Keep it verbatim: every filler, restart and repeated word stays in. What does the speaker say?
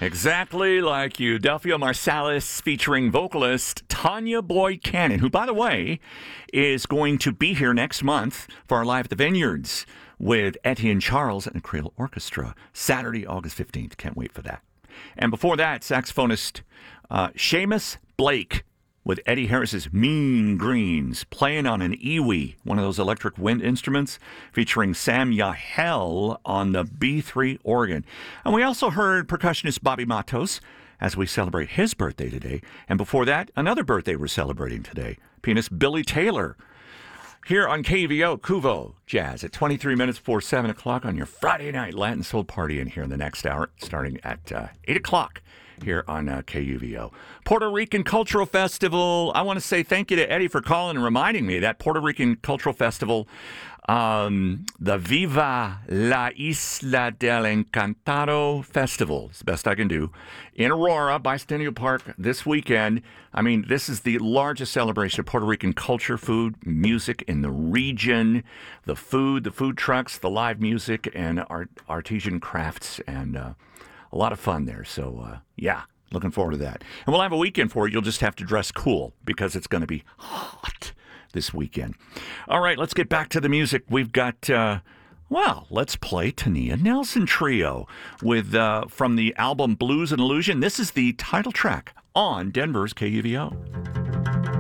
Exactly like you. Delphia Marsalis featuring vocalist Tanya Boyd Cannon, who, by the way, is going to be here next month for our Live at the Vineyards with Etienne Charles and the Creole Orchestra, Saturday, August fifteenth. Can't wait for that. And before that, saxophonist uh, Seamus Blake with Eddie Harris's Mean Greens, playing on an iwi, one of those electric wind instruments, featuring Sam Yahel on the B three organ. And we also heard percussionist Bobby Matos as we celebrate his birthday today. And before that, another birthday we're celebrating today, pianist Billy Taylor. Here on K U V O, Kuvo Jazz at twenty-three minutes before seven o'clock on your Friday night Latin Soul Party in here in the next hour, starting at uh, eight o'clock here on uh, K U V O. Puerto Rican Cultural Festival. I want to say thank you to Eddie for calling and reminding me that Puerto Rican Cultural Festival, um, the Viva la Isla del Encantado Festival, is the best I can do, in Aurora, Bicentennial Park this weekend. I mean, this is the largest celebration of Puerto Rican culture, food, music in the region. The food, the food trucks, the live music, and art, artisan crafts, and uh, a lot of fun there. So, uh, yeah, looking forward to that. And we'll have a weekend for it. You'll just have to dress cool because it's going to be hot this weekend. All right, let's get back to the music. We've got, uh, well, let's play Tania Nelson Trio with uh, from the album Blues and Illusion. This is the title track on Denver's K U V O.